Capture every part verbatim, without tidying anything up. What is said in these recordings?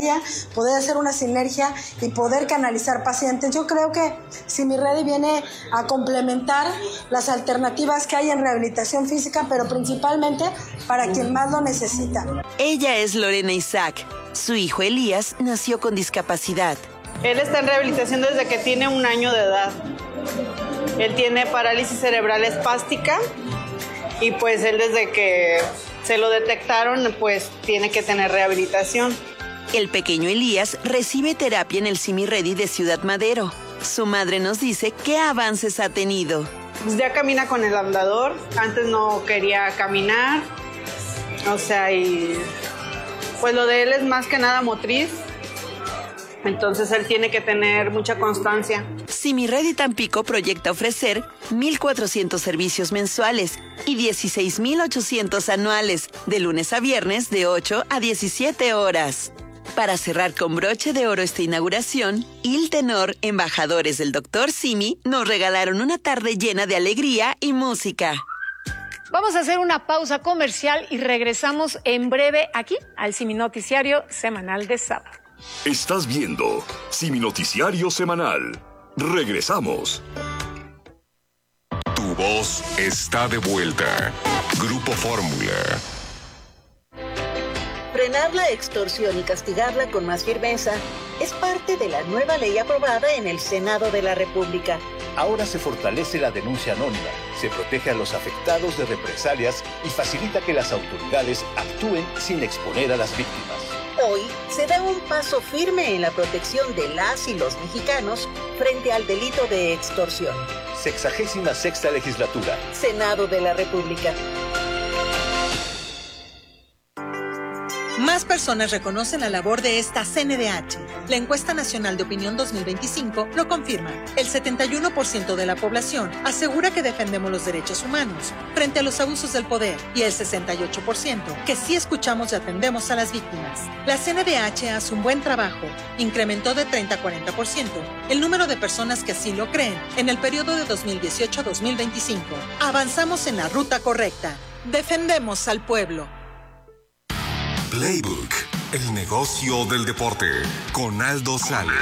gustaría poder hacer una sinergia y poder canalizar pacientes. Yo creo que SimiReady viene a complementar las alternativas que hay en rehabilitación física, pero principalmente para quien más lo necesita. Ella es Lorena Isaac. Su hijo Elías nació con discapacidad. Él está en rehabilitación desde que tiene un año de edad. Él tiene parálisis cerebral espástica y pues él desde que se lo detectaron pues tiene que tener rehabilitación. El pequeño Elías recibe terapia en el SimiReady de Ciudad Madero. Su madre nos dice qué avances ha tenido. Pues ya camina con el andador. Antes no quería caminar. O sea, y pues lo de él es más que nada motriz. Entonces él tiene que tener mucha constancia. SimiReady Tampico proyecta ofrecer mil cuatrocientos servicios mensuales y dieciséis mil ochocientos anuales, de lunes a viernes de ocho a diecisiete horas. Para cerrar con broche de oro esta inauguración, Iltenor, embajadores del doctor Simi, nos regalaron una tarde llena de alegría y música. Vamos a hacer una pausa comercial y regresamos en breve aquí al Simi Noticiario Semanal de sábado. Estás viendo Simi Noticiario Semanal. Regresamos. Tu voz está de vuelta. Grupo Fórmula. Frenar la extorsión y castigarla con más firmeza es parte de la nueva ley aprobada en el Senado de la República. Ahora se fortalece la denuncia anónima, se protege a los afectados de represalias y facilita que las autoridades actúen sin exponer a las víctimas. Hoy se da un paso firme en la protección de las y los mexicanos frente al delito de extorsión. Sexagésima sexta legislatura. Senado de la República. Más personas reconocen la labor de esta C N D H. La encuesta nacional de opinión dos mil veinticinco lo confirma. El setenta y uno por ciento de la población asegura que defendemos los derechos humanos frente a los abusos del poder y el sesenta y ocho por ciento que sí escuchamos y atendemos a las víctimas. La C N D H hace un buen trabajo. Incrementó de treinta a cuarenta por ciento el número de personas que así lo creen en el periodo de dos mil dieciocho a dos mil veinticinco. Avanzamos en la ruta correcta. Defendemos al pueblo. Playbook, el negocio del deporte, con Aldo Sales.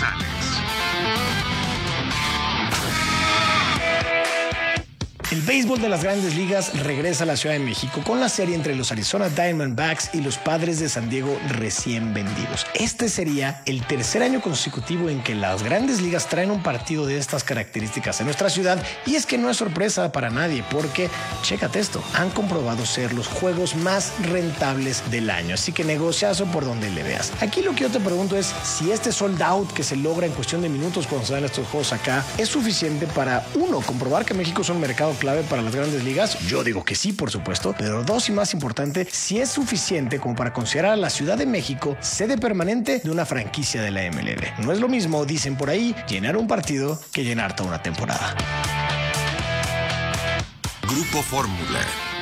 El béisbol de las Grandes Ligas regresa a la Ciudad de México con la serie entre los Arizona Diamondbacks y los Padres de San Diego recién vendidos. Este sería el tercer año consecutivo en que las Grandes Ligas traen un partido de estas características en nuestra ciudad, y es que no es sorpresa para nadie porque, chécate esto, han comprobado ser los juegos más rentables del año, así que negociazo por donde le veas. Aquí lo que yo te pregunto es si este sold out que se logra en cuestión de minutos cuando se dan estos juegos acá es suficiente para, uno, comprobar que México es un mercado clave para las Grandes Ligas. Yo digo que sí, por supuesto, pero dos, y más importante, si es suficiente como para considerar a la Ciudad de México sede permanente de una franquicia de la M L B. No es lo mismo, dicen por ahí, llenar un partido que llenar toda una temporada. Grupo Fórmula.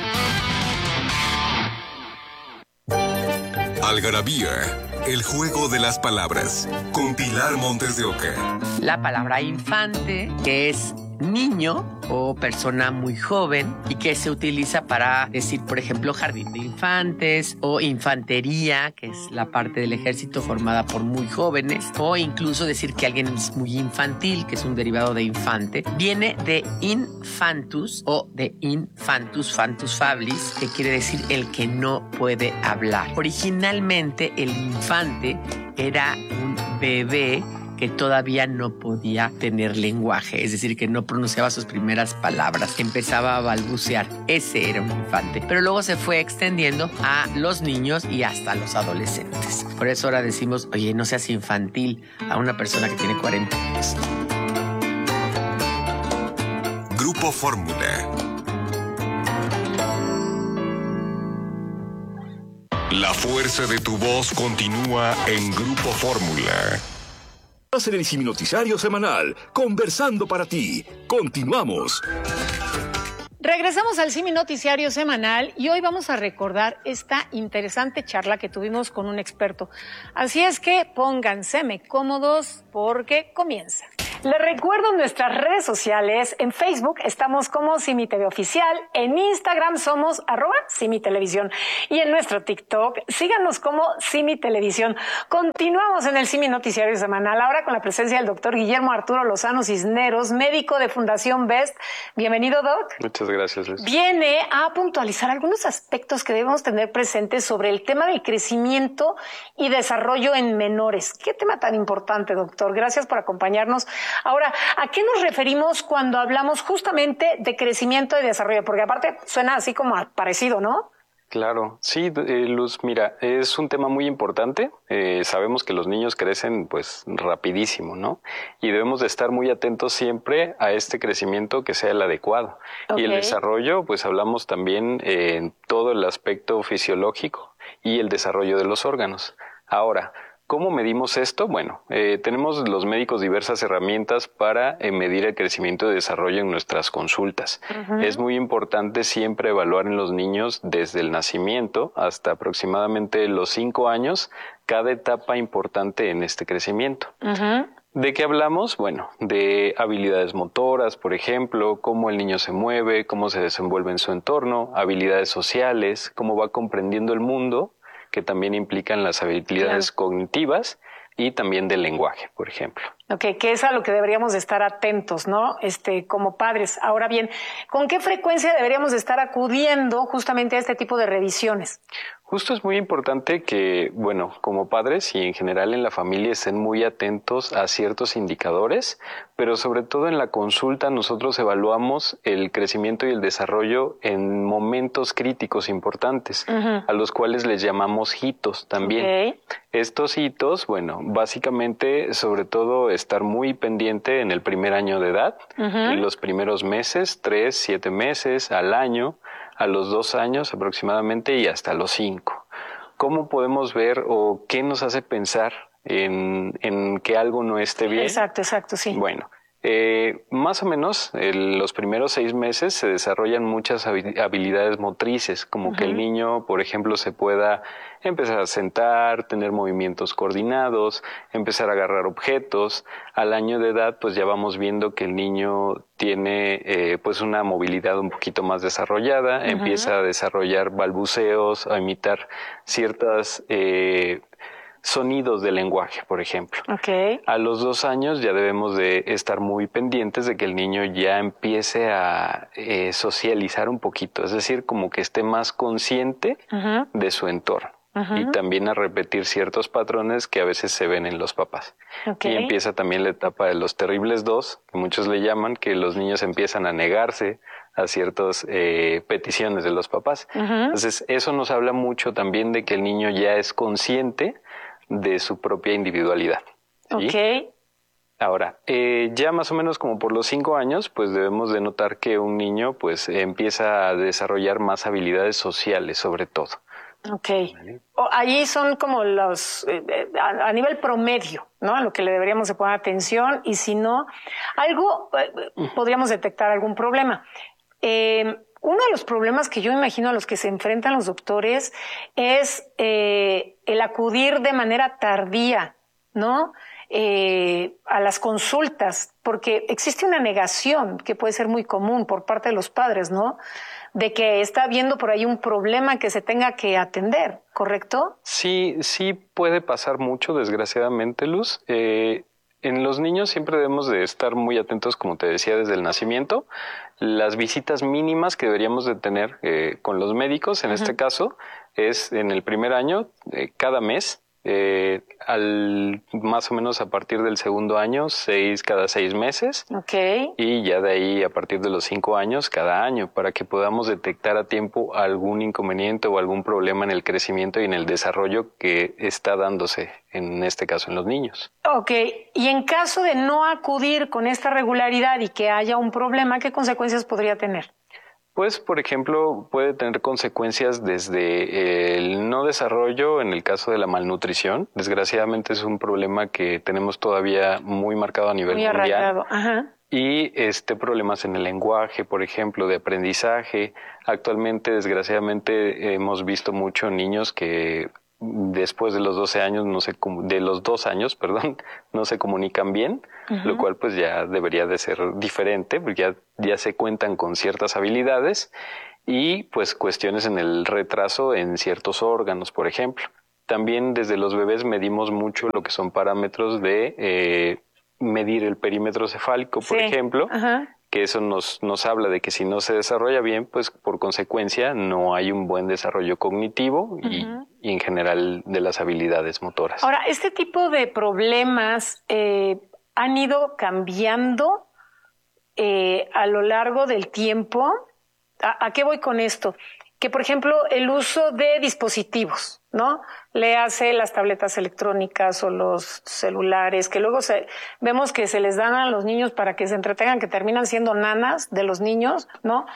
Algarabía, el juego de las palabras, con Pilar Montes de Oca. La palabra infante, que es niño o persona muy joven y que se utiliza para decir, por ejemplo, jardín de infantes o infantería, que es la parte del ejército formada por muy jóvenes, o incluso decir que alguien es muy infantil, que es un derivado de infante. Viene de infantus o de infantus, fantus fablis, que quiere decir el que no puede hablar. Originalmente el infante era un bebé que todavía no podía tener lenguaje, es decir, que no pronunciaba sus primeras palabras, empezaba a balbucear. Ese era un infante. Pero luego se fue extendiendo a los niños y hasta a los adolescentes. Por eso ahora decimos, oye, no seas infantil a una persona que tiene cuarenta años. Grupo Fórmula. La fuerza de tu voz continúa en Grupo Fórmula. En el Simi Noticiario Semanal, conversando para ti. Continuamos. Regresamos al Simi Noticiario Semanal y hoy vamos a recordar esta interesante charla que tuvimos con un experto. Así es que pónganse cómodos porque comienza. Les recuerdo nuestras redes sociales. En Facebook estamos como Simi T V Oficial. En Instagram somos arroba Simi Televisión. Y en nuestro TikTok, síganos como Simi Televisión. Continuamos en el Simi Noticiario Semanal, ahora con la presencia del doctor Guillermo Arturo Lozano Cisneros, médico de Fundación Best. Bienvenido, Doc. Muchas gracias, Luis. Viene a puntualizar algunos aspectos que debemos tener presentes sobre el tema del crecimiento y desarrollo en menores. ¿Qué tema tan importante, doctor? Gracias por acompañarnos. Ahora, ¿a qué nos referimos cuando hablamos justamente de crecimiento y desarrollo? Porque aparte suena así como parecido, ¿no? Claro, sí, eh, Luz, mira, es un tema muy importante. Eh, sabemos que los niños crecen pues rapidísimo, ¿no? Y debemos de estar muy atentos siempre a este crecimiento que sea el adecuado. Okay. Y el desarrollo, pues hablamos también eh, en todo el aspecto fisiológico y el desarrollo de los órganos. Ahora, ¿cómo medimos esto? Bueno, eh, tenemos los médicos diversas herramientas para eh, medir el crecimiento y desarrollo en nuestras consultas. Uh-huh. Es muy importante siempre evaluar en los niños desde el nacimiento hasta aproximadamente los cinco años cada etapa importante en este crecimiento. Uh-huh. ¿De qué hablamos? Bueno, de habilidades motoras, por ejemplo, cómo el niño se mueve, cómo se desenvuelve en su entorno, habilidades sociales, cómo va comprendiendo el mundo, que también implican las habilidades claro. cognitivas y también del lenguaje, por ejemplo. Ok, que es a lo que deberíamos de estar atentos, ¿no? Este, como padres. Ahora bien, ¿con qué frecuencia deberíamos de estar acudiendo justamente a este tipo de revisiones? Justo es muy importante que, bueno, como padres y en general en la familia estén muy atentos a ciertos indicadores, pero sobre todo en la consulta nosotros evaluamos el crecimiento y el desarrollo en momentos críticos importantes, uh-huh. a los cuales les llamamos hitos también. Okay. Estos hitos, bueno, básicamente, sobre todo estar muy pendiente en el primer año de edad, uh-huh. en los primeros meses, tres, siete meses, al año, a los dos años aproximadamente y hasta los cinco. ¿Cómo podemos ver o qué nos hace pensar en, en que algo no esté bien? Exacto, exacto, sí. Bueno, eh, más o menos en los primeros seis meses se desarrollan muchas habilidades motrices, como uh-huh. que el niño, por ejemplo, se pueda empezar a sentar, tener movimientos coordinados, empezar a agarrar objetos. Al año de edad, pues ya vamos viendo que el niño tiene eh, pues una movilidad un poquito más desarrollada, uh-huh. empieza a desarrollar balbuceos, a imitar ciertas eh, sonidos de lenguaje, por ejemplo. Okay. A los dos años ya debemos de estar muy pendientes de que el niño ya empiece a eh, socializar un poquito, es decir, como que esté más consciente uh-huh. de su entorno. Uh-huh. Y también a repetir ciertos patrones que a veces se ven en los papás. Okay. Y empieza también la etapa de los terribles dos, que muchos le llaman, que los niños empiezan a negarse a ciertas eh, peticiones de los papás. Uh-huh. Entonces, eso nos habla mucho también de que el niño ya es consciente de su propia individualidad. ¿Sí? Okay. Ahora, eh, ya más o menos como por los cinco años, pues debemos de notar que un niño pues empieza a desarrollar más habilidades sociales, sobre todo. Ok. Allí son como los, eh, a, a nivel promedio, ¿no? A lo que le deberíamos de poner atención y si no, algo, eh, podríamos detectar algún problema. Eh, uno de los problemas que yo imagino a los que se enfrentan los doctores es eh, el acudir de manera tardía, ¿no? Eh, a las consultas, porque existe una negación que puede ser muy común por parte de los padres, ¿no? De que está habiendo por ahí un problema que se tenga que atender, ¿correcto? Sí, sí puede pasar mucho, desgraciadamente, Luz. Eh, en los niños siempre debemos de estar muy atentos, como te decía, desde el nacimiento. Las visitas mínimas que deberíamos de tener eh, con los médicos, en uh-huh. este caso, es en el primer año, eh, cada mes. Eh, al más o menos a partir del segundo año, seis cada seis meses. Okay. Y ya de ahí a partir de los cinco años, cada año, para que podamos detectar a tiempo algún inconveniente o algún problema en el crecimiento y en el desarrollo que está dándose, en este caso en los niños. Ok, y en caso de no acudir con esta regularidad y que haya un problema, ¿qué consecuencias podría tener? Pues, por ejemplo, puede tener consecuencias desde el no desarrollo en el caso de la malnutrición. Desgraciadamente es un problema que tenemos todavía muy marcado a nivel muy mundial. Arraigado. Ajá. Y este problemas en el lenguaje, por ejemplo, de aprendizaje. Actualmente, desgraciadamente, hemos visto mucho niños que después de los doce años, no se, de los dos años, perdón, no se comunican bien, uh-huh. lo cual pues ya debería de ser diferente, porque ya, ya se cuentan con ciertas habilidades y pues cuestiones en el retraso en ciertos órganos, por ejemplo. También desde los bebés medimos mucho lo que son parámetros de eh, medir el perímetro cefálico, por sí. ejemplo, uh-huh. que eso nos, nos habla de que si no se desarrolla bien, pues por consecuencia no hay un buen desarrollo cognitivo y, uh-huh. y en general de las habilidades motoras. Ahora, este tipo de problemas eh, han ido cambiando eh, a lo largo del tiempo. ¿A, ¿A qué voy con esto? Que, por ejemplo, el uso de dispositivos, ¿no? Le hace las tabletas electrónicas o los celulares, que luego se, vemos que se les dan a los niños para que se entretengan, que terminan siendo nanas de los niños, ¿no?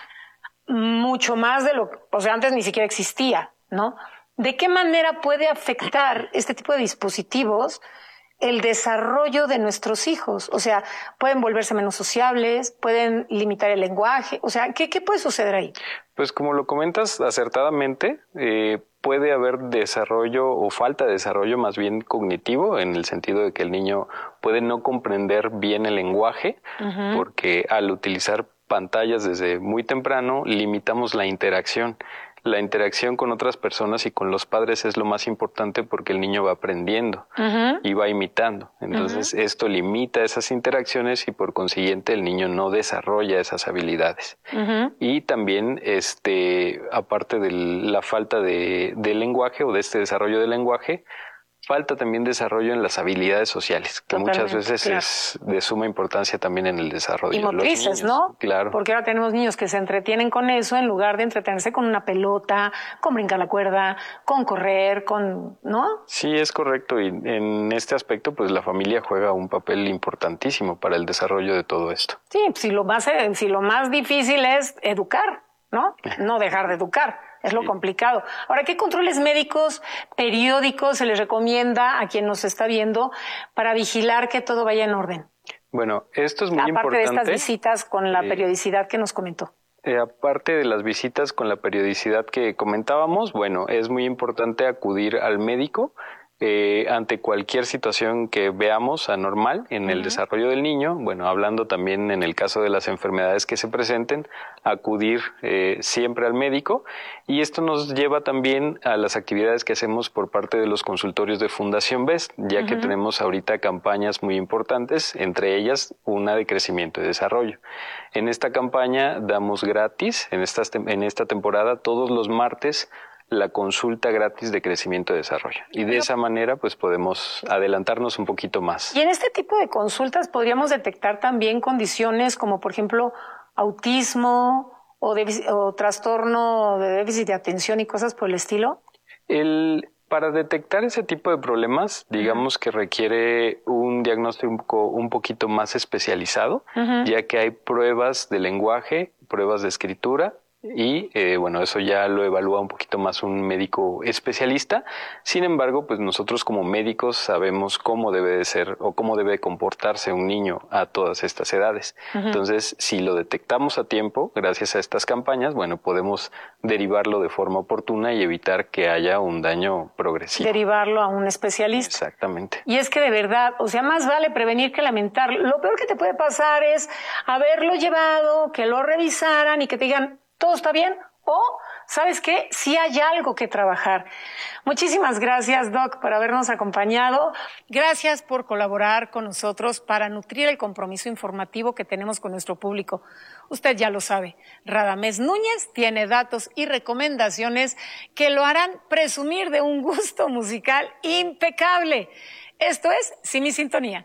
Mucho más de lo que, o sea, antes ni siquiera existía, ¿no? ¿De qué manera puede afectar este tipo de dispositivos el desarrollo de nuestros hijos? O sea, pueden volverse menos sociables, pueden limitar el lenguaje, o sea, ¿qué, qué puede suceder ahí? Pues como lo comentas acertadamente, eh, puede haber desarrollo o falta de desarrollo más bien cognitivo, en el sentido de que el niño puede no comprender bien el lenguaje, uh-huh. porque al utilizar pantallas desde muy temprano limitamos la interacción. La interacción con otras personas y con los padres es lo más importante porque el niño va aprendiendo uh-huh. y va imitando. Entonces, uh-huh. esto limita esas interacciones y por consiguiente el niño no desarrolla esas habilidades. Uh-huh. Y también, este, aparte de la falta de, de lenguaje o de este desarrollo del lenguaje, falta también desarrollo en las habilidades sociales, que Totalmente, muchas veces claro. es de suma importancia también en el desarrollo. Y motrices, ¿no? Claro. Porque ahora tenemos niños que se entretienen con eso en lugar de entretenerse con una pelota, con brincar la cuerda, con correr, con, ¿no? Sí, es correcto. Y en este aspecto, pues la familia juega un papel importantísimo para el desarrollo de todo esto. Sí, si lo más, si lo más difícil es educar, ¿no? No dejar de educar. Es lo complicado. Ahora, ¿qué controles médicos periódicos se les recomienda a quien nos está viendo para vigilar que todo vaya en orden? Bueno, esto es muy Aparte importante. Aparte de estas visitas con la eh, periodicidad que nos comentó. Eh, aparte de las visitas con la periodicidad que comentábamos, bueno, es muy importante acudir al médico Eh, ante cualquier situación que veamos anormal en uh-huh. el desarrollo del niño. Bueno, hablando también en el caso de las enfermedades que se presenten, acudir eh, siempre al médico, y esto nos lleva también a las actividades que hacemos por parte de los consultorios de Fundación Best, ya uh-huh. que tenemos ahorita campañas muy importantes, entre ellas una de crecimiento y desarrollo. En esta campaña damos gratis, en esta, en esta temporada, todos los martes, la consulta gratis de crecimiento y desarrollo. Y de esa manera, pues podemos adelantarnos un poquito más. Y en este tipo de consultas podríamos detectar también condiciones como, por ejemplo, autismo o, o trastorno de déficit de atención y cosas por el estilo. El, para detectar ese tipo de problemas, digamos uh-huh. que requiere un diagnóstico un poquito más especializado, uh-huh. ya que hay pruebas de lenguaje, pruebas de escritura, y eh, bueno, eso ya lo evalúa un poquito más un médico especialista. Sin embargo, pues nosotros como médicos sabemos cómo debe de ser o cómo debe comportarse un niño a todas estas edades. Uh-huh. Entonces, si lo detectamos a tiempo, gracias a estas campañas, bueno, podemos derivarlo de forma oportuna y evitar que haya un daño progresivo. Derivarlo a un especialista. Exactamente. Y es que de verdad, o sea, más vale prevenir que lamentar. Lo peor que te puede pasar es haberlo llevado, que lo revisaran y que te digan, ¿todo está bien? O, ¿sabes qué? Sí hay algo que trabajar. Muchísimas gracias, Doc, por habernos acompañado. Gracias por colaborar con nosotros para nutrir el compromiso informativo que tenemos con nuestro público. Usted ya lo sabe, Radamés Núñez tiene datos y recomendaciones que lo harán presumir de un gusto musical impecable. Esto es Sin Mi Sintonía.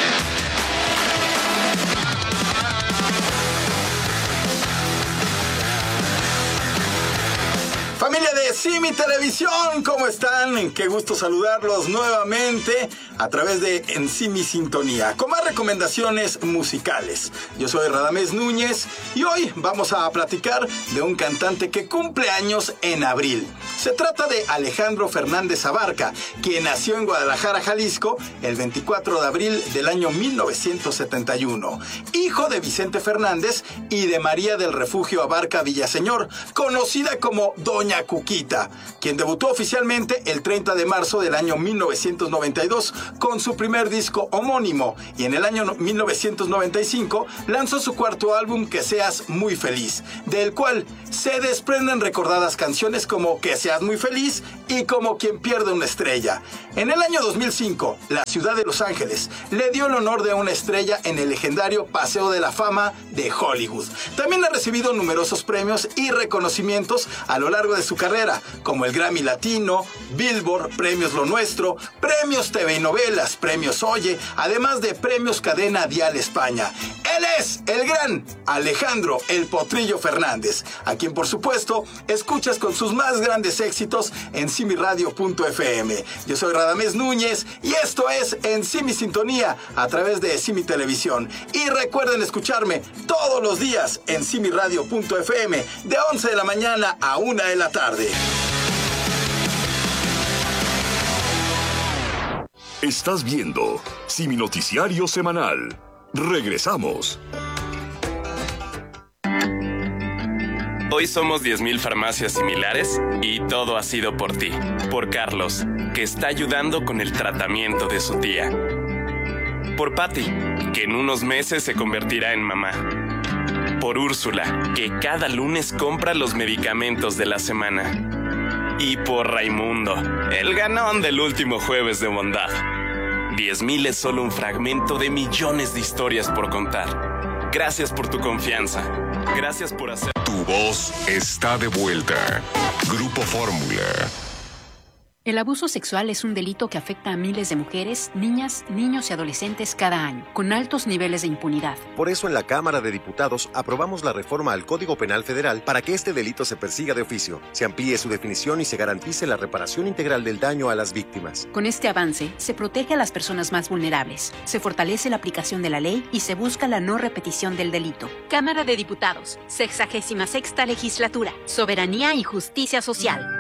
Familia de Simi Televisión, ¿cómo están? Qué gusto saludarlos nuevamente a través de En Simi Sintonía, con más recomendaciones musicales. Yo soy Radamés Núñez y hoy vamos a platicar de un cantante que cumple años en abril. Se trata de Alejandro Fernández Abarca, quien nació en Guadalajara, Jalisco, el veinticuatro de abril del año mil novecientos setenta y uno. Hijo de Vicente Fernández y de María del Refugio Abarca Villaseñor, conocida como Doña Doña Cuquita, quien debutó oficialmente el treinta de marzo del año mil novecientos noventa y dos con su primer disco homónimo, y en el año mil novecientos noventa y cinco lanzó su cuarto álbum Que Seas Muy Feliz, del cual se desprenden recordadas canciones como Que Seas Muy Feliz y Como Quien Pierde una Estrella. En el año dos mil cinco, la ciudad de Los Ángeles le dio el honor de una estrella en el legendario Paseo de la Fama de Hollywood. También ha recibido numerosos premios y reconocimientos a lo largo de su carrera, como el Grammy Latino, Billboard, Premios Lo Nuestro, Premios T V y Novelas, Premios Oye, además de Premios Cadena Dial España. Él es el gran Alejandro El Potrillo Fernández, a quien por supuesto escuchas con sus más grandes éxitos en simi radio punto f m. Yo soy Radamés Núñez y esto es En Simi Sintonía a través de Simi Televisión. Y recuerden escucharme todos los días en simi radio punto f m de once de la mañana a una de la tarde. Estás viendo Simi Noticiario Semanal. Regresamos. Hoy somos diez mil farmacias similares y todo ha sido por ti. Por Carlos, que está ayudando con el tratamiento de su tía. Por Patty, que en unos meses se convertirá en mamá. Por Úrsula, que cada lunes compra los medicamentos de la semana. Y por Raimundo, el ganón del último jueves de bondad. diez mil es solo un fragmento de millones de historias por contar. Gracias por tu confianza. Gracias por hacer... Tu voz está de vuelta. Grupo Fórmula. El abuso sexual es un delito que afecta a miles de mujeres, niñas, niños y adolescentes cada año, con altos niveles de impunidad. Por eso en la Cámara de Diputados aprobamos la reforma al Código Penal Federal para que este delito se persiga de oficio, se amplíe su definición y se garantice la reparación integral del daño a las víctimas. Con este avance, se protege a las personas más vulnerables, se fortalece la aplicación de la ley y se busca la no repetición del delito. Cámara de Diputados, sexagésima sexta legislatura, soberanía y justicia social.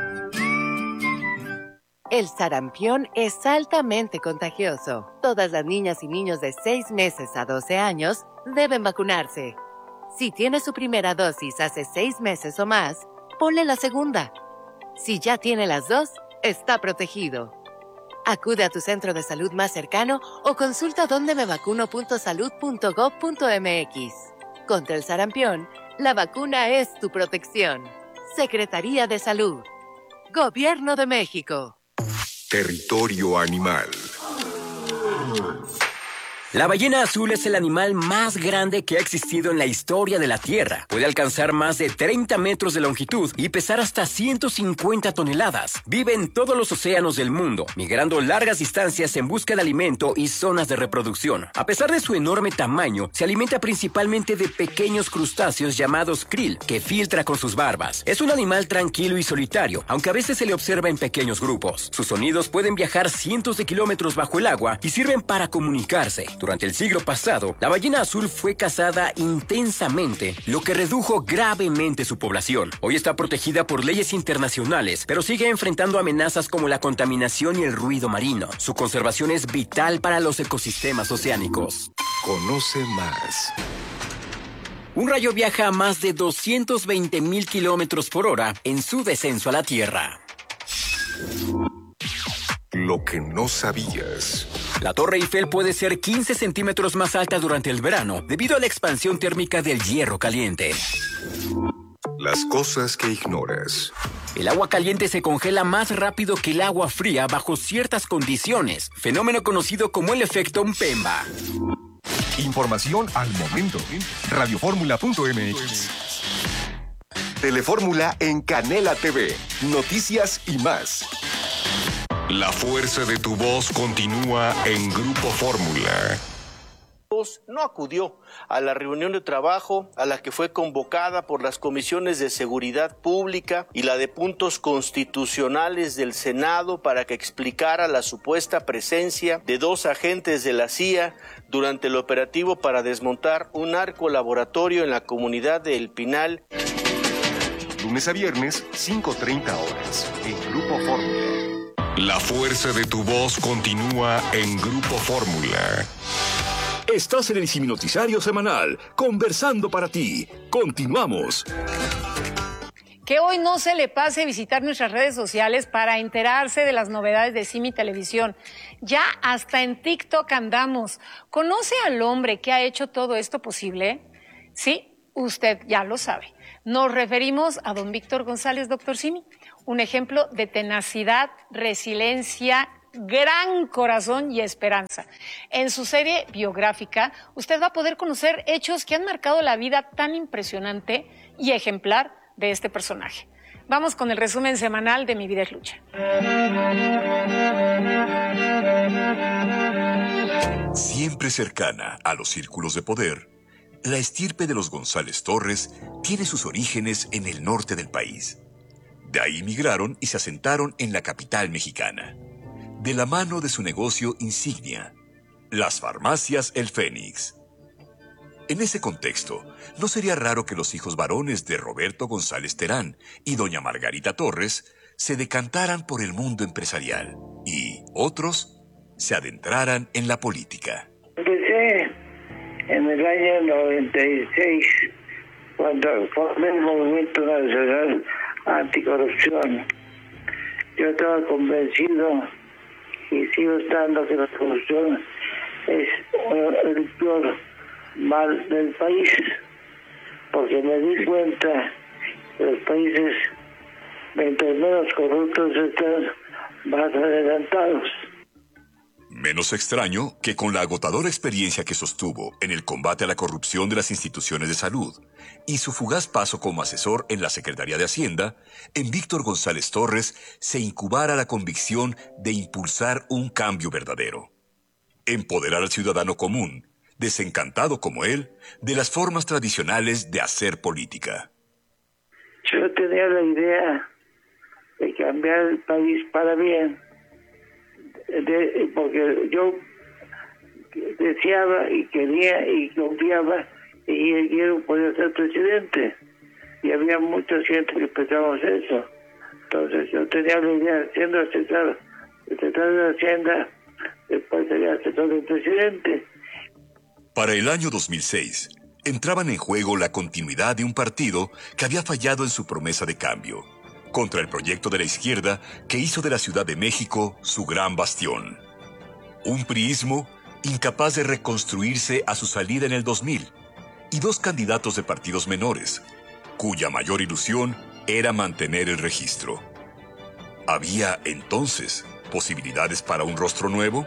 El sarampión es altamente contagioso. Todas las niñas y niños de seis meses a doce años deben vacunarse. Si tiene su primera dosis hace seis meses o más, ponle la segunda. Si ya tiene las dos, está protegido. Acude a tu centro de salud más cercano o consulta donde me vacuno punto salud punto gob punto m x. Contra el sarampión, la vacuna es tu protección. Secretaría de Salud. Gobierno de México. Territorio Animal. La ballena azul es el animal más grande que ha existido en la historia de la Tierra. Puede alcanzar más de treinta metros de longitud y pesar hasta ciento cincuenta toneladas. Vive en todos los océanos del mundo, migrando largas distancias en busca de alimento y zonas de reproducción. A pesar de su enorme tamaño, se alimenta principalmente de pequeños crustáceos llamados krill, que filtra con sus barbas. Es un animal tranquilo y solitario, aunque a veces se le observa en pequeños grupos. Sus sonidos pueden viajar cientos de kilómetros bajo el agua y sirven para comunicarse. Durante el siglo pasado, la ballena azul fue cazada intensamente, lo que redujo gravemente su población. Hoy está protegida por leyes internacionales, pero sigue enfrentando amenazas como la contaminación y el ruido marino. Su conservación es vital para los ecosistemas oceánicos. Conoce más. Un rayo viaja a más de doscientos veinte mil kilómetros por hora en su descenso a la Tierra. Lo que no sabías. La Torre Eiffel puede ser quince centímetros más alta durante el verano debido a la expansión térmica del hierro caliente. Las cosas que ignoras. El agua caliente se congela más rápido que el agua fría bajo ciertas condiciones, fenómeno conocido como el efecto Mpemba. Información al momento. radioformula punto m x. Telefórmula en Canela T V. Noticias y más. La fuerza de tu voz continúa en Grupo Fórmula. No acudió a la reunión de trabajo a la que fue convocada por las comisiones de Seguridad Pública y la de Puntos Constitucionales del Senado para que explicara la supuesta presencia de dos agentes de la C I A durante el operativo para desmontar un narcolaboratorio en la comunidad de El Pinal. Lunes a viernes, cinco treinta horas, en Grupo Fórmula. La fuerza de tu voz continúa en Grupo Fórmula. Estás en el Simi Noticiario Semanal, conversando para ti. Continuamos. que hoy no se le pase visitar nuestras redes sociales para enterarse de las novedades de Simi Televisión. Ya hasta en TikTok andamos. ¿Conoce al hombre que ha hecho todo esto posible? Sí, usted ya lo sabe. Nos referimos a don Víctor González, doctor Simi, un ejemplo de tenacidad, resiliencia, gran corazón y esperanza. En su serie biográfica, usted va a poder conocer hechos que han marcado la vida tan impresionante y ejemplar de este personaje. Vamos con el resumen semanal de Mi Vida es Lucha. Siempre cercana a los círculos de poder, la estirpe de los González Torres tiene sus orígenes en el norte del país. De ahí migraron y se asentaron en la capital mexicana, de la mano de su negocio insignia, las farmacias El Fénix. En ese contexto, no sería raro que los hijos varones de Roberto González Terán y doña Margarita Torres se decantaran por el mundo empresarial y otros se adentraran en la política. Empecé en el año noventa y seis, cuando formé el Movimiento Nacional Anticorrupción. Yo estaba convencido, y sigo estando, que la corrupción es el peor mal del país, porque me di cuenta que los países, mientras menos corruptos están, más adelantados. Menos extraño que con la agotadora experiencia que sostuvo en el combate a la corrupción de las instituciones de salud y su fugaz paso como asesor en la Secretaría de Hacienda, en Víctor González Torres se incubara la convicción de impulsar un cambio verdadero. Empoderar al ciudadano común, desencantado como él, de las formas tradicionales de hacer política. Yo tenía la idea de cambiar el país para bien, de, porque yo deseaba y quería y confiaba y quiero poder ser presidente, y había mucha gente que pensamos eso. Entonces yo tenía la idea, siendo asesor, secretario de Hacienda, después sería asesor del presidente. Para el año dos mil seis, entraban en juego la continuidad de un partido que había fallado en su promesa de cambio, contra el proyecto de la izquierda que hizo de la Ciudad de México su gran bastión. Un priismo incapaz de reconstruirse a su salida en el dos mil, y dos candidatos de partidos menores, cuya mayor ilusión era mantener el registro. ¿Había entonces posibilidades para un rostro nuevo?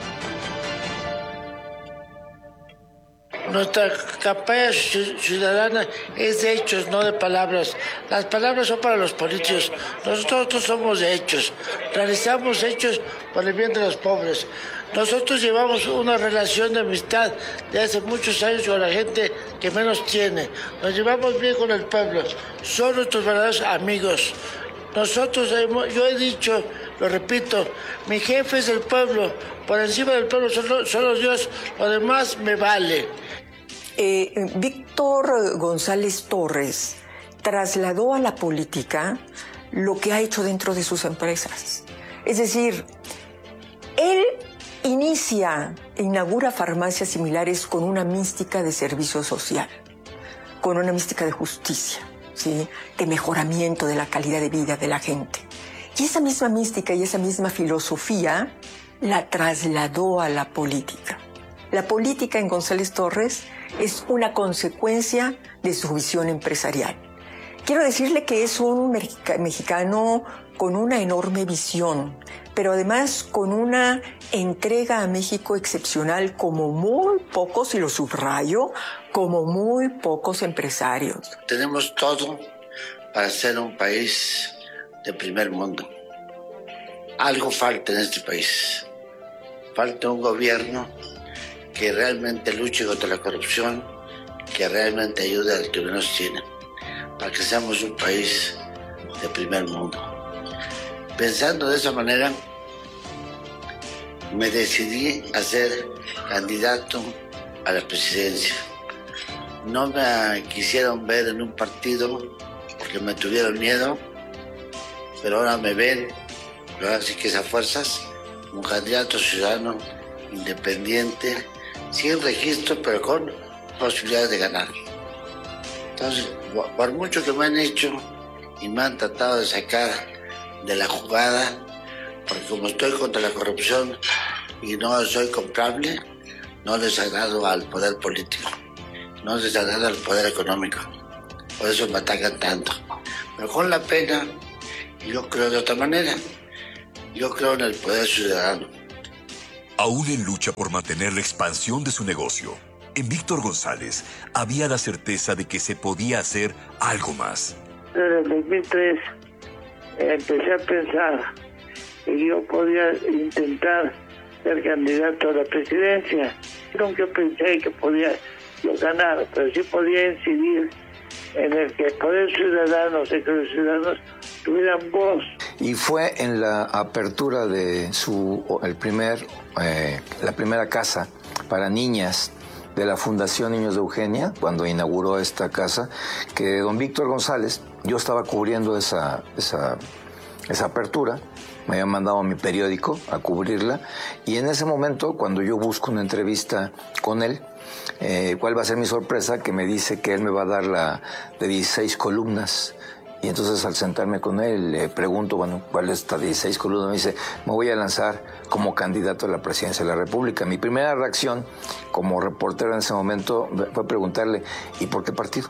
Nuestra campaña ciudadana es de hechos, no de palabras. Las palabras son para los políticos. Nosotros somos de hechos. Realizamos hechos por el bien de los pobres. Nosotros llevamos una relación de amistad de hace muchos años con la gente que menos tiene. Nos llevamos bien con el pueblo. Son nuestros verdaderos amigos. Nosotros, hemos, yo he dicho, lo repito, mi jefe es el pueblo. Por encima del pueblo solo, solo Dios, lo demás me vale. Eh, Víctor González Torres trasladó a la política lo que ha hecho dentro de sus empresas. Es decir, él inicia e inaugura farmacias similares con una mística de servicio social, con una mística de justicia, ¿sí?, de mejoramiento de la calidad de vida de la gente. Y esa misma mística y esa misma filosofía la trasladó a la política. La política en González Torres es una consecuencia de su visión empresarial. Quiero decirle que es un mexicano con una enorme visión, pero además con una entrega a México excepcional como muy pocos, y lo subrayo, como muy pocos empresarios. Tenemos todo para ser un país de primer mundo. Algo falta en este país. Falta un gobierno que realmente luche contra la corrupción, que realmente ayude al que menos tiene, para que seamos un país de primer mundo. Pensando de esa manera, me decidí a ser candidato a la presidencia. No me quisieron ver en un partido porque me tuvieron miedo, pero ahora me ven, ahora sí que esas fuerzas, un candidato ciudadano, independiente, sin registro, pero con posibilidades de ganar. Entonces, por mucho que me han hecho y me han tratado de sacar de la jugada, porque como estoy contra la corrupción y no soy comprable, no les agrado al poder político, no les agrado al poder económico. Por eso me atacan tanto. Pero con la pena, yo creo de otra manera. Yo creo en el poder ciudadano. Aún en lucha por mantener la expansión de su negocio, en Víctor González había la certeza de que se podía hacer algo más. Desde el dos mil tres empecé a pensar que yo podía intentar ser candidato a la presidencia. Nunca pensé que podía yo ganar, pero sí podía incidir en el que el poder ciudadano, o sea, que los ciudadanos tuvieran voz. Y fue en la apertura de su el primer eh, la primera casa para niñas de la Fundación Niños de Eugenia, cuando inauguró esta casa, que don Víctor González, yo estaba cubriendo esa, esa, esa apertura, me habían mandado a mi periódico a cubrirla, y en ese momento, cuando yo busco una entrevista con él, eh, ¿cuál va a ser mi sorpresa? Que me dice que él me va a dar la de dieciséis columnas. Y entonces al sentarme con él le pregunto, bueno, ¿cuál es esta dieciséis columnas? Me dice, me voy a lanzar como candidato a la presidencia de la República. Mi primera reacción como reportero en ese momento fue preguntarle, ¿y por qué partido?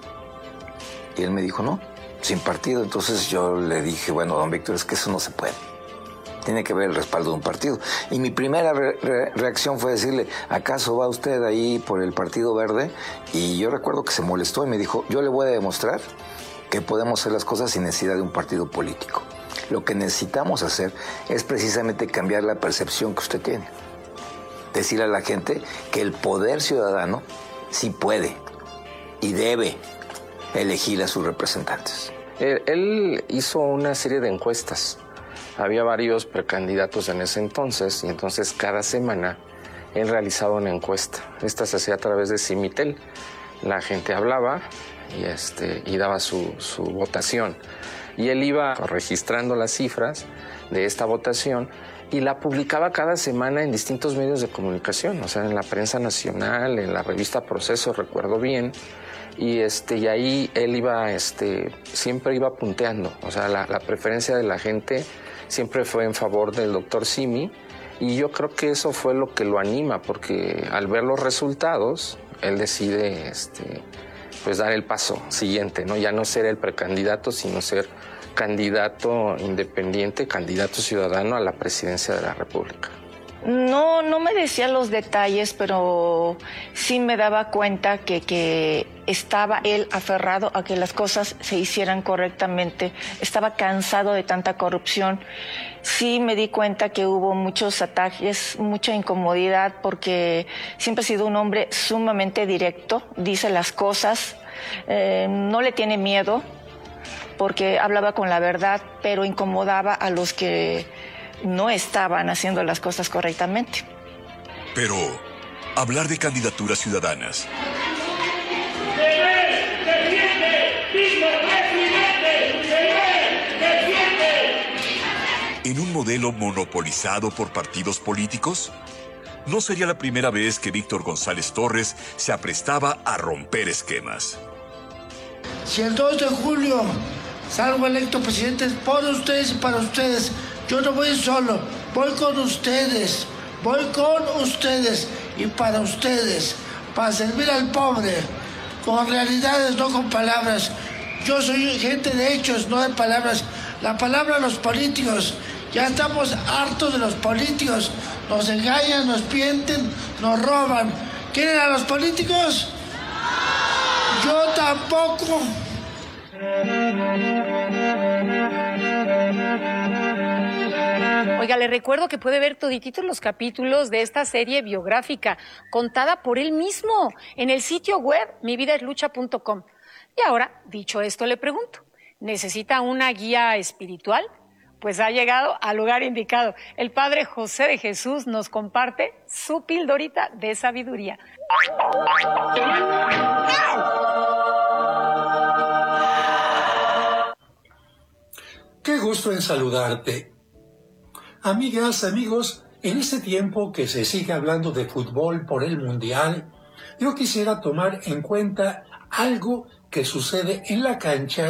Y él me dijo, no, sin partido. Entonces yo le dije, bueno, don Víctor, es que eso no se puede. Tiene que ver el respaldo de un partido. Y mi primera re re reacción fue decirle, ¿acaso va usted ahí por el Partido Verde? Y yo recuerdo que se molestó y me dijo, yo le voy a demostrar que podemos hacer las cosas sin necesidad de un partido político. Lo que necesitamos hacer es precisamente cambiar la percepción que usted tiene. Decirle a la gente que el poder ciudadano sí puede y debe elegir a sus representantes. Él, él hizo una serie de encuestas. Había varios precandidatos en ese entonces y entonces cada semana él realizaba una encuesta. Esta se hacía a través de Simitel. La gente hablaba y, este, y daba su, su votación. Y él iba registrando las cifras de esta votación y la publicaba cada semana en distintos medios de comunicación, o sea, en la prensa nacional, en la revista Proceso, recuerdo bien, y, este, y ahí él iba, este, siempre iba punteando, o sea, la, la preferencia de la gente siempre fue en favor del doctor Simi, y yo creo que eso fue lo que lo anima, porque al ver los resultados, él decide, este, pues dar el paso siguiente, ¿no? Ya no ser el precandidato, sino ser candidato independiente, candidato ciudadano a la presidencia de la República. No, no me decía los detalles, pero sí me daba cuenta que, que estaba él aferrado a que las cosas se hicieran correctamente. Estaba cansado de tanta corrupción. Sí me di cuenta que hubo muchos ataques, mucha incomodidad, porque siempre ha sido un hombre sumamente directo, dice las cosas, eh, no le tiene miedo, porque hablaba con la verdad, pero incomodaba a los que no estaban haciendo las cosas correctamente. Pero hablar de candidaturas ciudadanas. ¿En un modelo monopolizado por partidos políticos? No sería la primera vez que Víctor González Torres se aprestaba a romper esquemas. Si el dos de julio salgo electo presidente, por ustedes y para ustedes. Yo no voy solo, voy con ustedes, voy con ustedes y para ustedes, para servir al pobre, con realidades, no con palabras. Yo soy gente de hechos, no de palabras. La palabra a los políticos, ya estamos hartos de los políticos. Nos engañan, nos mienten, nos roban. ¿Quieren a los políticos? Yo tampoco. Oiga, le recuerdo que puede ver todititos los capítulos de esta serie biográfica, contada por él mismo, en el sitio web mi vida es lucha punto com. Y ahora, dicho esto, le pregunto, ¿necesita una guía espiritual? Pues ha llegado al lugar indicado. El Padre José de Jesús nos comparte su pildorita de sabiduría. Qué gusto en saludarte. Amigas, amigos, en este tiempo que se sigue hablando de fútbol por el Mundial, yo quisiera tomar en cuenta algo que sucede en la cancha,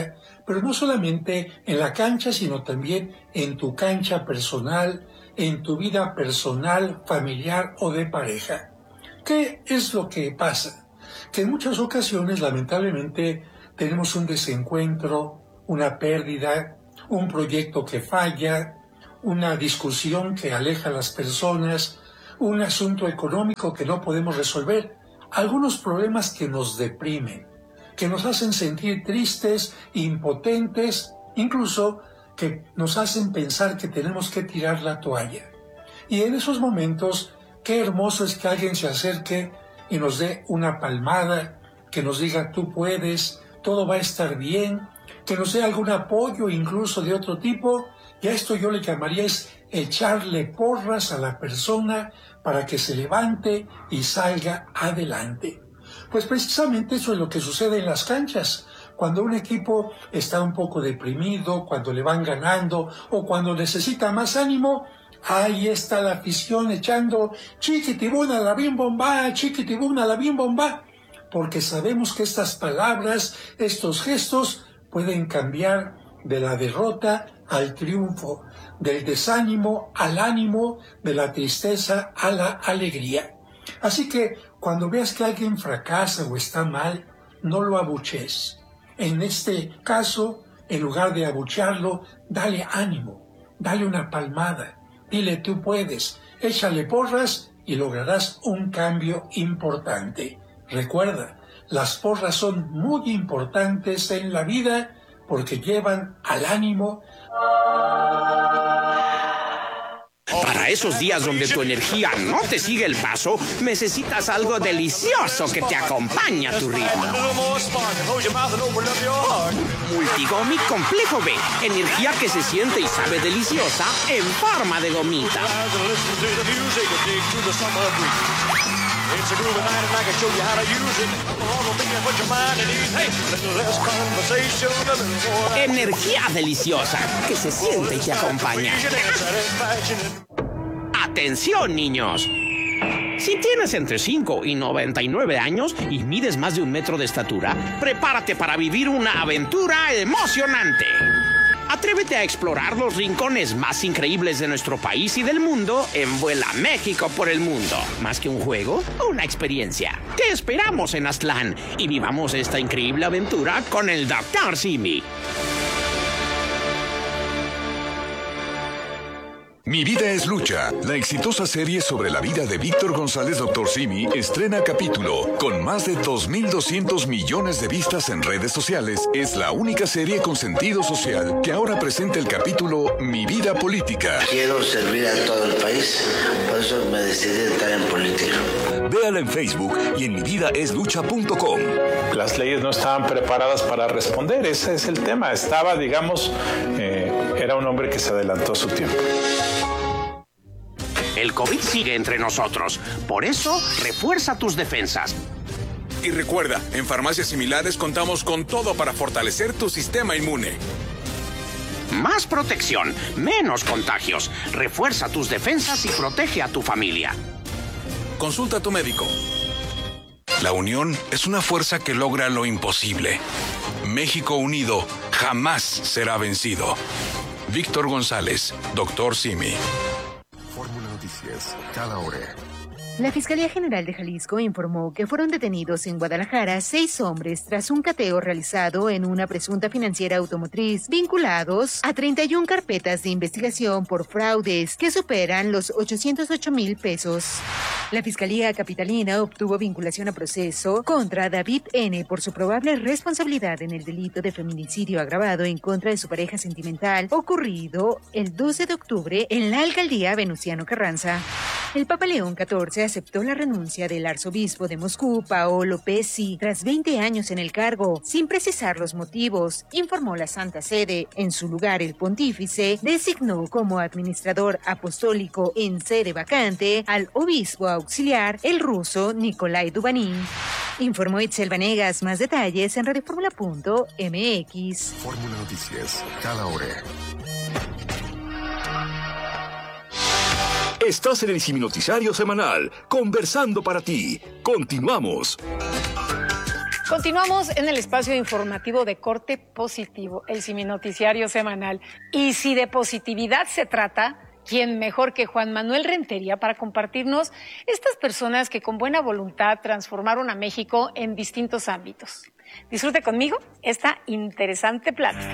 pero no solamente en la cancha, sino también en tu cancha personal, en tu vida personal, familiar o de pareja. ¿Qué es lo que pasa? Que en muchas ocasiones, lamentablemente, tenemos un desencuentro, una pérdida, un proyecto que falla, una discusión que aleja a las personas, un asunto económico que no podemos resolver, algunos problemas que nos deprimen, que nos hacen sentir tristes, impotentes, incluso que nos hacen pensar que tenemos que tirar la toalla. Y en esos momentos, qué hermoso es que alguien se acerque y nos dé una palmada, que nos diga tú puedes, todo va a estar bien, que nos dé algún apoyo incluso de otro tipo. Y a esto yo le llamaría es echarle porras a la persona para que se levante y salga adelante. Pues precisamente eso es lo que sucede en las canchas. Cuando un equipo está un poco deprimido, cuando le van ganando o cuando necesita más ánimo, ahí está la afición echando chiquitibuna la bim bomba, chiquitibuna la bim bomba, porque sabemos que estas palabras, estos gestos pueden cambiar de la derrota al triunfo, del desánimo al ánimo, de la tristeza a la alegría. Así que cuando veas que alguien fracasa o está mal, no lo abuchees. En este caso, en lugar de abuchearlo, dale ánimo, dale una palmada, dile tú puedes, échale porras y lograrás un cambio importante. Recuerda, las porras son muy importantes en la vida porque llevan al ánimo. Para esos días donde tu energía no te sigue el paso, necesitas algo delicioso que te acompañe a tu ritmo. Multigomi Complejo B, energía que se siente y sabe deliciosa en forma de gomita. Energía deliciosa que se siente y te acompaña. ¡Atención, niños! Si tienes entre cinco y noventa y nueve años y mides más de un metro de estatura, prepárate para vivir una aventura emocionante. Atrévete a explorar los rincones más increíbles de nuestro país y del mundo en Vuela México por el Mundo. Más que un juego, una experiencia. Te esperamos en Aztlán y vivamos esta increíble aventura con el doctor Simi. Mi vida es lucha. La exitosa serie sobre la vida de Víctor González doctor Simi estrena capítulo. Con más de dos mil doscientos millones de vistas en redes sociales, es la única serie con sentido social que ahora presenta el capítulo Mi vida política. Quiero servir a todo el país, por eso me decidí a estar en política. Véala en Facebook y en mi vida es lucha punto com. Las leyes no estaban preparadas para responder, ese es el tema. Estaba, digamos, eh, era un hombre que se adelantó a su tiempo. El COVID sigue entre nosotros, por eso refuerza tus defensas. Y recuerda, en farmacias similares contamos con todo para fortalecer tu sistema inmune. Más protección, menos contagios. Refuerza tus defensas y protege a tu familia. Consulta a tu médico. La unión es una fuerza que logra lo imposible. México unido jamás será vencido. Víctor González, doctor Simi. Fórmula Noticias, cada hora. La Fiscalía General de Jalisco informó que fueron detenidos en Guadalajara seis hombres tras un cateo realizado en una presunta financiera automotriz, vinculados a treinta y una carpetas de investigación por fraudes que superan los ochocientos ocho mil pesos. La Fiscalía Capitalina obtuvo vinculación a proceso contra David N. por su probable responsabilidad en el delito de feminicidio agravado en contra de su pareja sentimental, ocurrido el doce de octubre en la alcaldía Venustiano Carranza. El Papa León catorce aceptó la renuncia del arzobispo de Moscú, Paolo Pesci, tras veinte años en el cargo, sin precisar los motivos, informó la Santa Sede. En su lugar, el pontífice designó como administrador apostólico en sede vacante al obispo auxiliar, el ruso Nikolai Dubanin. Informó Itzel Vanegas. Más detalles en radioformula punto m x. Fórmula Noticias, cada hora. Estás en el Simi Noticiario Semanal, conversando para ti. Continuamos. Continuamos en el espacio informativo de corte positivo, el Simi Noticiario semanal. Y si de positividad se trata, ¿quién mejor que Juan Manuel Rentería para compartirnos estas personas que con buena voluntad transformaron a México en distintos ámbitos? Disfrute conmigo esta interesante plática.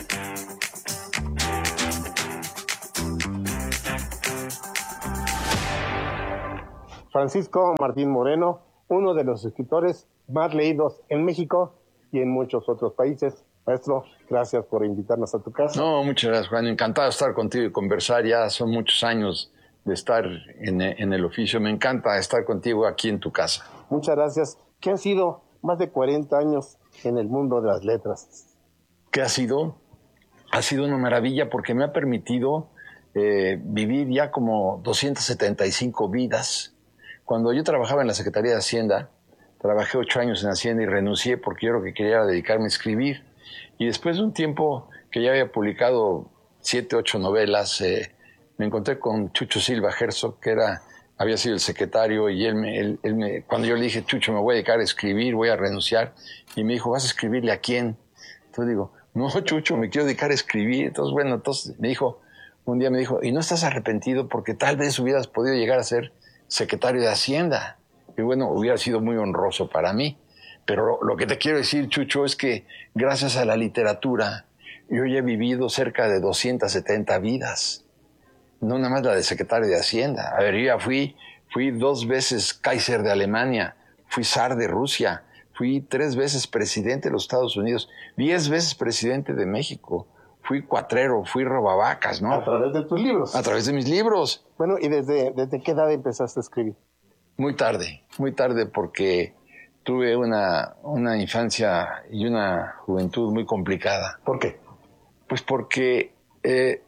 Francisco Martín Moreno, uno de los escritores más leídos en México y en muchos otros países. Maestro, gracias por invitarnos a tu casa. No, muchas gracias, Juan. Encantado de estar contigo y conversar. Ya son muchos años de estar en, en el oficio. Me encanta estar contigo aquí en tu casa. Muchas gracias. ¿Qué han sido más de cuarenta años en el mundo de las letras? ¿Qué ha sido? Ha sido una maravilla porque me ha permitido eh, vivir ya como doscientas setenta y cinco vidas. Cuando yo trabajaba en la Secretaría de Hacienda, trabajé ocho años en Hacienda y renuncié porque yo lo que quería era dedicarme a escribir. Y después de un tiempo que ya había publicado siete, ocho novelas, eh, me encontré con Chucho Silva Herzog, que era, había sido el secretario, y él, me, él, él me, cuando yo le dije, Chucho, me voy a dedicar a escribir, voy a renunciar, y me dijo, ¿vas a escribirle a quién? Entonces digo, no, Chucho, me quiero dedicar a escribir. Entonces, bueno, entonces me dijo, un día me dijo, ¿y no estás arrepentido? Porque tal vez hubieras podido llegar a ser secretario de Hacienda. Y bueno, hubiera sido muy honroso para mí. Pero lo que te quiero decir, Chucho, es que gracias a la literatura yo ya he vivido cerca de doscientas setenta vidas. No nada más la de secretario de Hacienda. A ver, yo ya fui, fui dos veces Kaiser de Alemania, fui zar de Rusia, fui tres veces presidente de los Estados Unidos, diez veces presidente de México, fui cuatrero, fui robavacas, ¿no? A través de tus libros. A través de mis libros. Bueno, ¿y desde, desde qué edad empezaste a escribir? Muy tarde, muy tarde porque tuve una, una infancia y una juventud muy complicada. ¿Por qué? Pues porque eh,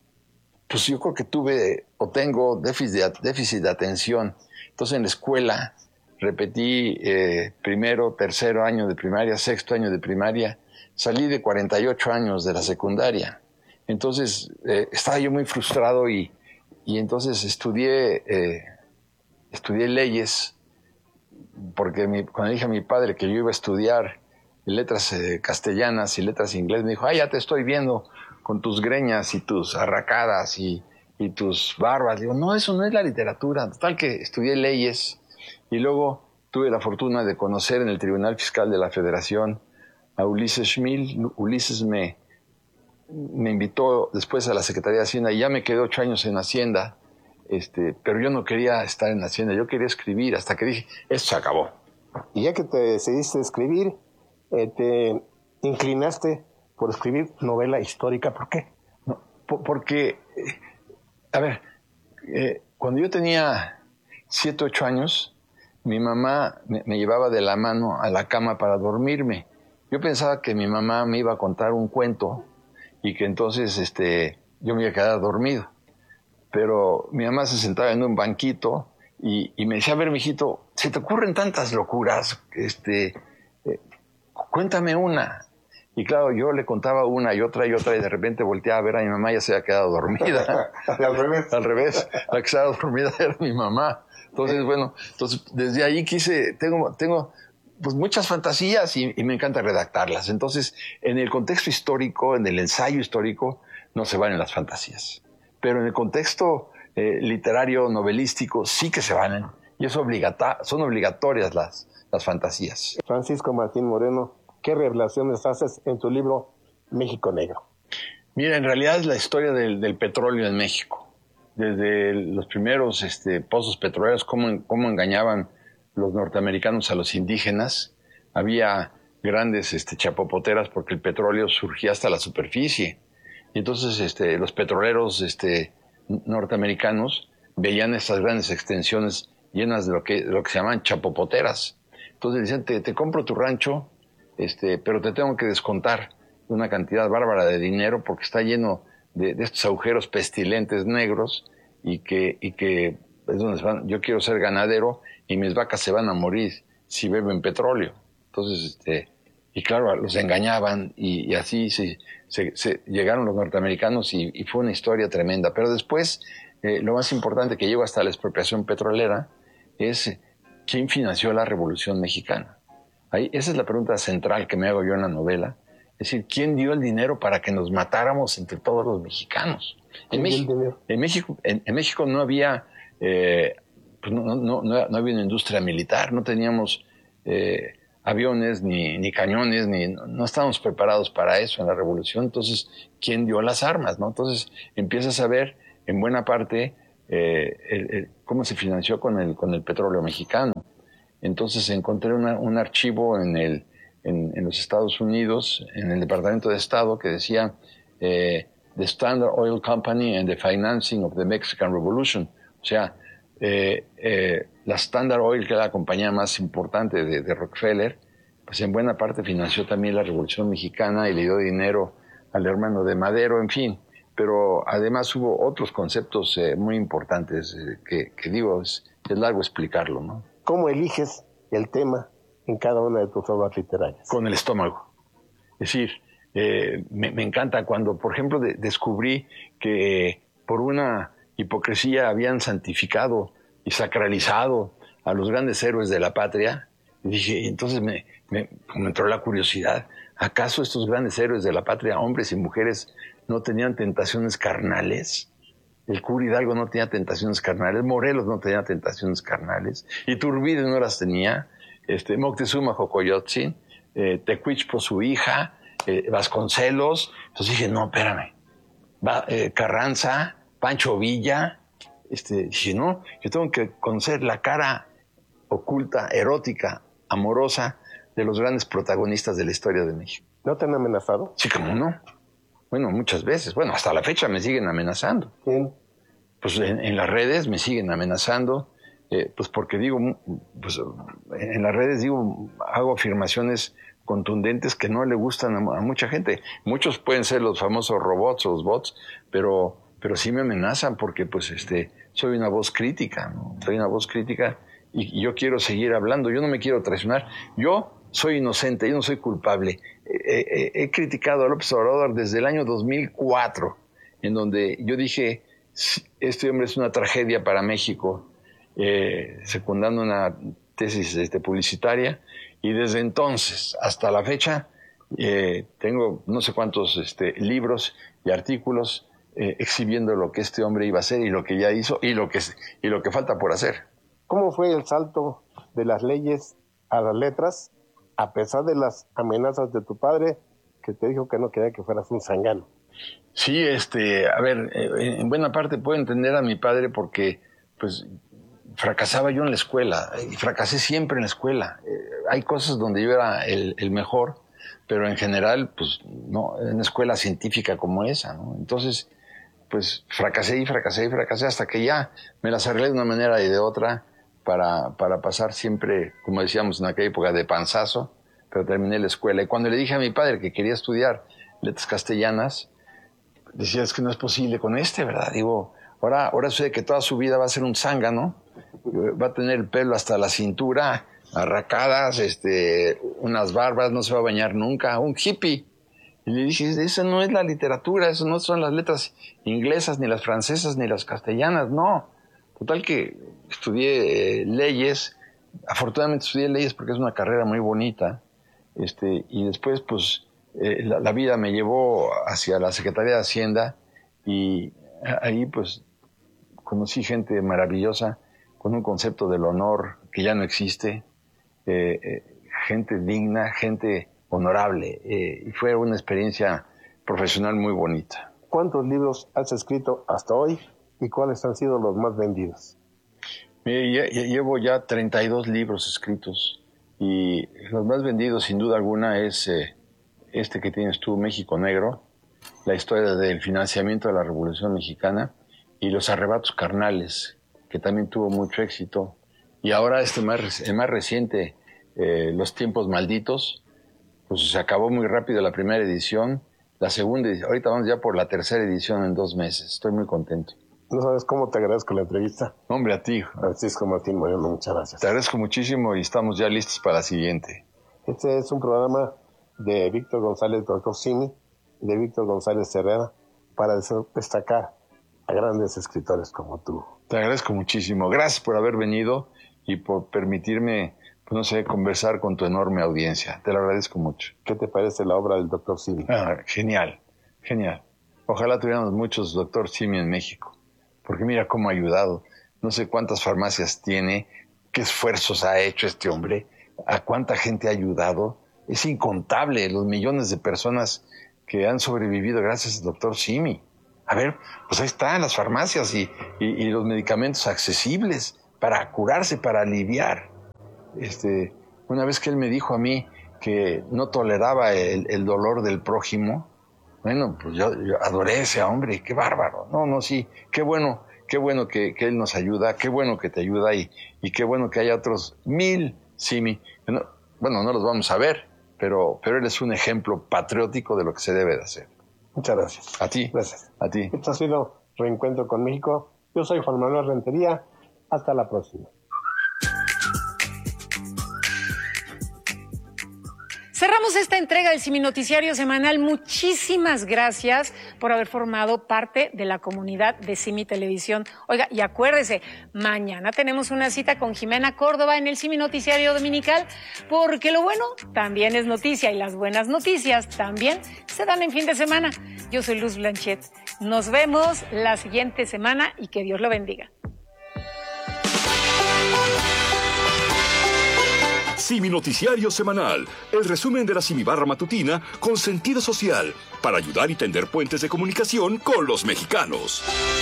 pues yo creo que tuve o tengo déficit de, déficit de atención. Entonces en la escuela repetí eh, primero, tercero año de primaria, sexto año de primaria. Salí de cuarenta y ocho años de la secundaria. Entonces eh, estaba yo muy frustrado y, y entonces estudié, eh, estudié leyes, porque mi, cuando dije a mi padre que yo iba a estudiar letras eh, castellanas y letras inglesas, me dijo, ah, ya te estoy viendo con tus greñas y tus arracadas y, y tus barbas. Digo, no, eso no es la literatura. Total que estudié leyes y luego tuve la fortuna de conocer en el Tribunal Fiscal de la Federación a Ulises Schmil. Ulises me, me invitó después a la Secretaría de Hacienda y ya me quedé ocho años en Hacienda, este, pero yo no quería estar en Hacienda, yo quería escribir, hasta que dije, esto se acabó. Y ya que te decidiste escribir, eh, te inclinaste por escribir novela histórica, ¿por qué? No, por, porque, eh, a ver, eh, cuando yo tenía siete, ocho años, mi mamá me, me llevaba de la mano a la cama para dormirme. Yo pensaba que mi mamá me iba a contar un cuento y que entonces este, yo me iba a quedar dormido. Pero mi mamá se sentaba en un banquito y, y me decía, a ver, mijito, se te ocurren tantas locuras, este, eh, cuéntame una. Y claro, yo le contaba una y otra y otra y de repente volteaba a ver a mi mamá y ya se había quedado dormida. Al revés. Al revés. La que estaba dormida era mi mamá. Entonces, bueno, entonces desde ahí quise, tengo, tengo pues muchas fantasías y, y me encanta redactarlas. Entonces, en el contexto histórico, en el ensayo histórico, no se valen las fantasías. Pero en el contexto eh, literario, novelístico, sí que se valen. Y es obligata- son obligatorias las, las fantasías. Francisco Martín Moreno, ¿qué revelaciones haces en tu libro México Negro? Mira, en realidad es la historia del, del petróleo en México. Desde los primeros este, pozos petroleros, cómo, cómo engañaban los norteamericanos a los indígenas. Había grandes este, chapopoteras porque el petróleo surgía hasta la superficie. Y entonces este, los petroleros este, norteamericanos veían estas grandes extensiones llenas de lo que, de lo que se llaman chapopoteras. Entonces decían, te, te compro tu rancho, este, pero te tengo que descontar una cantidad bárbara de dinero porque está lleno de, de estos agujeros pestilentes negros y que, y que es donde se van. Yo quiero ser ganadero y mis vacas se van a morir si beben petróleo. Entonces, este, y claro, los engañaban y, y así se, se, se llegaron los norteamericanos y, y fue una historia tremenda. Pero después, eh, lo más importante que llegó hasta la expropiación petrolera es quién financió la Revolución Mexicana. Ahí, esa es la pregunta central que me hago yo en la novela. Es decir, ¿quién dio el dinero para que nos matáramos entre todos los mexicanos? En México, en México, en, en México no había, eh, pues no, no, no, no había una industria militar, no teníamos eh, aviones, ni, ni cañones, ni, no, no estábamos preparados para eso en la revolución. Entonces, ¿quién dio las armas? ¿No? Entonces, empiezas a ver en buena parte eh, el, el, cómo se financió con el, con el petróleo mexicano. Entonces, encontré una, un archivo en, el, en, en los Estados Unidos, en el Departamento de Estado, que decía eh, The Standard Oil Company and the Financing of the Mexican Revolution. O sea, eh, eh, la Standard Oil, que era la compañía más importante de, de Rockefeller, pues en buena parte financió también la Revolución Mexicana y le dio dinero al hermano de Madero, en fin. Pero además hubo otros conceptos eh, muy importantes eh, que, que digo, es, es largo explicarlo, ¿no? ¿Cómo eliges el tema en cada una de tus obras literarias? Con el estómago. Es decir, eh, me, me encanta cuando, por ejemplo, de, descubrí que eh, por una hipocresía habían santificado y sacralizado a los grandes héroes de la patria. Y dije, entonces me, me, me entró la curiosidad. ¿Acaso estos grandes héroes de la patria, hombres y mujeres, no tenían tentaciones carnales? El cura Hidalgo no tenía tentaciones carnales, Morelos no tenía tentaciones carnales, Iturbide no las tenía, este, Moctezuma Xocoyotzin, eh, Tecuichpo su hija, eh, Vasconcelos. Entonces dije, no, espérame, Va, eh, Carranza, Pancho Villa. Este, dije, no, yo tengo que conocer la cara oculta, erótica, amorosa de los grandes protagonistas de la historia de México. ¿No te han amenazado? Sí, cómo no. Bueno, muchas veces. Bueno, hasta la fecha me siguen amenazando. ¿Quién? Pues en, en las redes me siguen amenazando, eh, pues porque digo, pues en las redes digo, hago afirmaciones contundentes que no le gustan a, a mucha gente. Muchos pueden ser los famosos robots o los bots, pero, pero sí me amenazan porque pues este, soy una voz crítica, ¿no? Soy una voz crítica y, y yo quiero seguir hablando, yo no me quiero traicionar. Yo soy inocente, yo no soy culpable. Eh, eh, he criticado a López Obrador desde el año dos mil cuatro, en donde yo dije, este hombre es una tragedia para México, eh, secundando una tesis este, publicitaria, y desde entonces hasta la fecha eh, tengo no sé cuántos este, libros y artículos eh, exhibiendo lo que este hombre iba a hacer y lo que ya hizo y lo que, y lo que falta por hacer. ¿Cómo fue el salto de las leyes a las letras, a pesar de las amenazas de tu padre, que te dijo que no quería que fueras un zángano? Sí, este, a ver, eh, en buena parte puedo entender a mi padre porque, pues, fracasaba yo en la escuela, y fracasé siempre en la escuela. Eh, hay cosas donde yo era el, el mejor, pero en general, pues, no, en una escuela científica como esa, ¿no? Entonces, pues, fracasé y fracasé y fracasé hasta que ya me las arreglé de una manera y de otra para, para pasar siempre, como decíamos en aquella época, de panzazo, pero terminé la escuela. Y cuando le dije a mi padre que quería estudiar letras castellanas, decía, es que no es posible con este, ¿verdad? Digo, ahora, ahora sucede que toda su vida va a ser un zángano, va a tener el pelo hasta la cintura, arracadas, este, unas barbas, no se va a bañar nunca, un hippie. Y le dije, eso no es la literatura, eso no son las letras inglesas, ni las francesas, ni las castellanas, no. Total que estudié eh, leyes, afortunadamente estudié leyes porque es una carrera muy bonita, este, y después, pues, Eh, la, la vida me llevó hacia la Secretaría de Hacienda y ahí pues conocí gente maravillosa con un concepto del honor que ya no existe, eh, eh, gente digna, gente honorable, eh, y fue una experiencia profesional muy bonita. ¿Cuántos libros has escrito hasta hoy y cuáles han sido los más vendidos? Mire, ya, ya, llevo ya treinta y dos libros escritos y los más vendidos sin duda alguna es eh, este que tienes tú, México Negro, la historia del financiamiento de la Revolución Mexicana y Los Arrebatos Carnales, que también tuvo mucho éxito. Y ahora este más, el más reciente, eh, Los Tiempos Malditos, pues se acabó muy rápido la primera edición, la segunda edición, ahorita vamos ya por la tercera edición en dos meses, estoy muy contento. No sabes cómo te agradezco la entrevista. Hombre, a ti. Francisco Martín Moreno, muchas gracias. Te agradezco muchísimo y estamos ya listos para la siguiente. Este es un programa de Víctor González doctor Simi y de Víctor González Herrera para destacar a grandes escritores como tú. Te agradezco muchísimo. Gracias por haber venido y por permitirme pues, no sé, conversar con tu enorme audiencia. Te lo agradezco mucho. ¿Qué te parece la obra del doctor Simi? Ah, genial, genial. Ojalá tuviéramos muchos doctor Simi en México, porque mira cómo ha ayudado. No sé cuántas farmacias tiene, qué esfuerzos ha hecho este hombre, a cuánta gente ha ayudado. Es incontable los millones de personas que han sobrevivido gracias al doctor Simi. A ver, pues ahí están las farmacias y, y, y los medicamentos accesibles para curarse, para aliviar. Este, una vez que él me dijo a mí que no toleraba el, el dolor del prójimo, bueno, pues yo, yo adoré a ese hombre, qué bárbaro. No, no, sí, qué bueno, qué bueno que, que él nos ayuda, qué bueno que te ayuda y, y qué bueno que haya otros mil Simi. No, bueno, no los vamos a ver, pero, pero él es un ejemplo patriótico de lo que se debe de hacer. Muchas gracias. A ti. Gracias. A ti. Esto ha sido Reencuentro con México. Yo soy Juan Manuel Rentería. Hasta la próxima. Cerramos esta entrega del Simi Noticiario Semanal. Muchísimas gracias por haber formado parte de la comunidad de Simi Televisión. Oiga, y acuérdese, mañana tenemos una cita con Jimena Córdoba en el Simi Noticiario Dominical, porque lo bueno también es noticia y las buenas noticias también se dan en fin de semana. Yo soy Luz Blanchet. Nos vemos la siguiente semana y que Dios lo bendiga. Simi Noticiario Semanal, el resumen de la Simibarra matutina con sentido social para ayudar y tender puentes de comunicación con los mexicanos.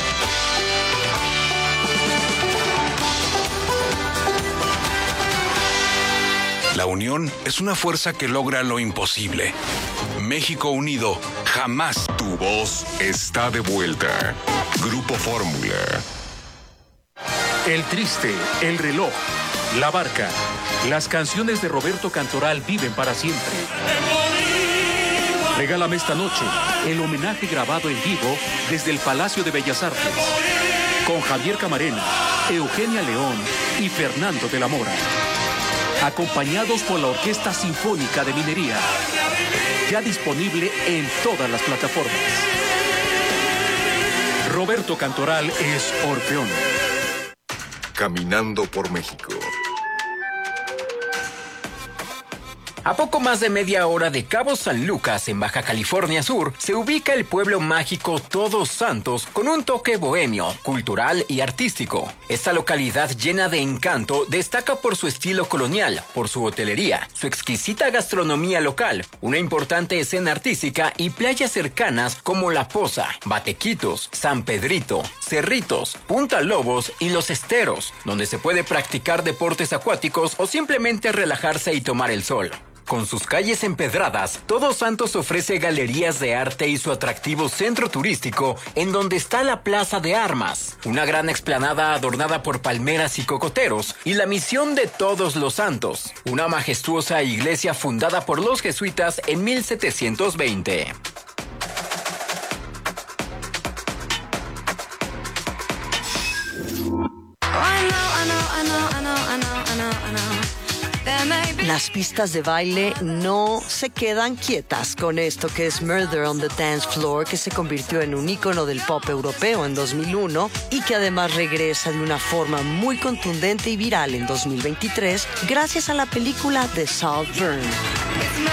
La unión es una fuerza que logra lo imposible. México unido jamás. Tu voz está de vuelta. Grupo Fórmula. El Triste, El Reloj, La Barca. Las canciones de Roberto Cantoral viven para siempre. Regálame esta noche el homenaje grabado en vivo desde el Palacio de Bellas Artes. Con Javier Camarena, Eugenia León y Fernando de la Mora. Acompañados por la Orquesta Sinfónica de Minería. Ya disponible en todas las plataformas. Roberto Cantoral es Orfeón. Caminando por México. A poco más de media hora de Cabo San Lucas, en Baja California Sur, se ubica el pueblo mágico Todos Santos con un toque bohemio, cultural y artístico. Esta localidad llena de encanto destaca por su estilo colonial, por su hotelería, su exquisita gastronomía local, una importante escena artística y playas cercanas como La Poza, Batequitos, San Pedrito, Cerritos, Punta Lobos y Los Esteros, donde se puede practicar deportes acuáticos o simplemente relajarse y tomar el sol. Con sus calles empedradas, Todos Santos ofrece galerías de arte y su atractivo centro turístico, en donde está la Plaza de Armas, una gran explanada adornada por palmeras y cocoteros, y la Misión de Todos los Santos, una majestuosa iglesia fundada por los jesuitas en mil setecientos veinte. Las pistas de baile no se quedan quietas con esto que es Murder on the Dance Floor, que se convirtió en un ícono del pop europeo en dos mil uno y que además regresa de una forma muy contundente y viral en dos mil veintitrés gracias a la película The Saltburn.